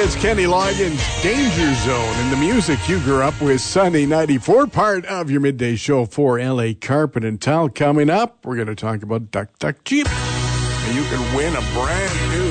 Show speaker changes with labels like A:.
A: It's Kenny Loggins' Danger Zone, and the music you grew up with. Sunday 94, part of your midday show for LA Carpet and Tile. Coming up, we're going to talk about Duck Duck Jeep. And you can win a brand new